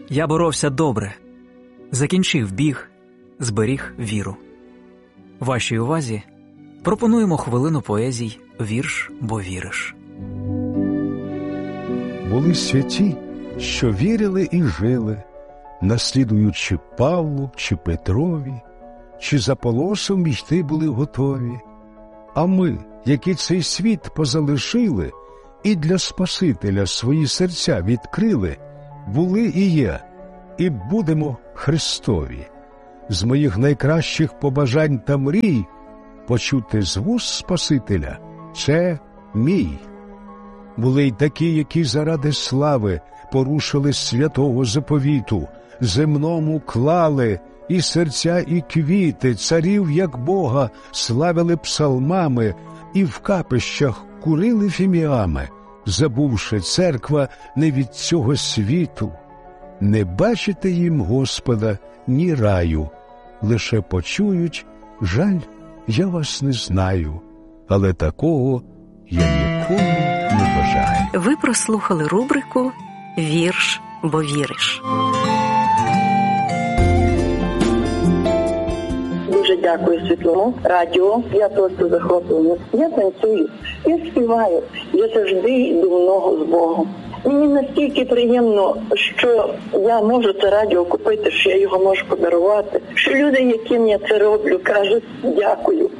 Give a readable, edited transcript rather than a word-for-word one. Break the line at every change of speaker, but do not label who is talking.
Я боровся добре, закінчив біг, зберіг віру. Вашій увазі пропонуємо хвилину поезій «Вірш, бо віриш».
Були святі, що вірили і жили, наслідуючи Павлу чи Петрові, чи за полосом йти були готові. А ми, які цей світ позалишили і для Спасителя свої серця відкрили, були і є, і будемо Христові. З моїх найкращих побажань та мрій почути з вуст Спасителя – це мій. Були й такі, які заради слави порушили святого заповіту, земному клали і серця, і квіти, царів, як Бога, славили псалмами і в капищах курили фіміами, забувши церква не від цього світу. Не бачите їм Господа ні раю, лише почують: жаль, я вас не знаю, але такого я нікому не бажаю.
Ви прослухали рубрику «Вірш, бо віриш».
Дуже дякую Світлому радіо. Я просто захоплена. Я танцюю, я співаю. Я завжди йду в ногу з Богом. Мені настільки приємно, що я можу це радіо купити, що я його можу подарувати. Що люди, яким я це роблю, кажуть дякую.